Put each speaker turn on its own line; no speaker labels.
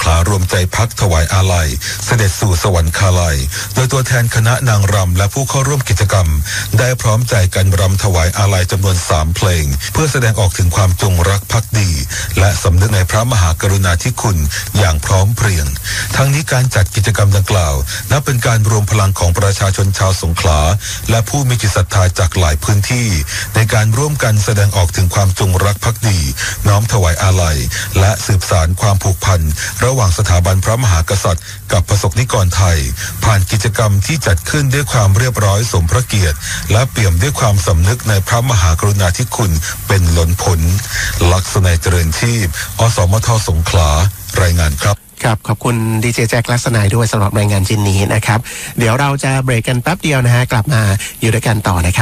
ารวมใจพักถวายอาลัยเสด็จสู่สวรรคาลัยโดยตัวแทนคณะนางรำและผู้เข้าร่วมกิจกรรมได้พร้อมใจกันรำถวายอาลัยจำนวน3เพลงเพื่อแสดงออกถึงความจงรักภักดีและสำนึกในพระมหากรุณาธิคุณอย่างพร้อมเพรียงทั้งนี้การจัดกิจกรรมดังกล่าวนับเป็นการรวมพลังของประชาชนชาวสงขลาและผู้มีจิตศรัทธาจากหลายพื้นที่ในการร่วมกันแสดงออกถึงความจงรักภักดีน้อมถวายอาลัยและสืบสานความผูกพันระหว่างสถาบันพระมหากษัตริย์กับประสบนิกรไทยผ่านกิจกรรมที่จัดขึ้นด้วยความเรียบร้อยสมพระเกียรติและเปี่ยมด้วยความสำนึกในพระมหากรุณาธิคุณเป็นล้นพ้นลักษณะเจริญชีพอสมทสงขลารายงานครับ
ครับขอบคุณดีเจแจ็คลักษณะด้วยสำหรับรายงานชิ้นนี้นะครับเดี๋ยวเราจะเบรกกันแป๊บเดียวนะฮะกลับมาอยู่ด้วยกันต่อนะครับ